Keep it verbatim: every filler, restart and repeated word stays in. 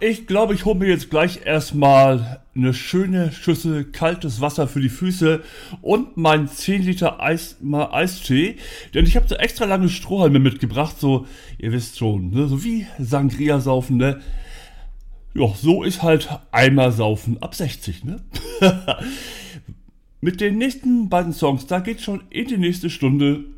ich glaube, ich hole mir jetzt gleich erstmal eine schöne Schüssel kaltes Wasser für die Füße und meinen zehn Liter Eis, mal Eistee. Denn ich habe so extra lange Strohhalme mitgebracht, so, ihr wisst schon, ne? So wie Sangria saufen, ne? Ja, so ist halt Eimer saufen ab sechzig, ne? Mit den nächsten beiden Songs, da geht's schon in die nächste Stunde.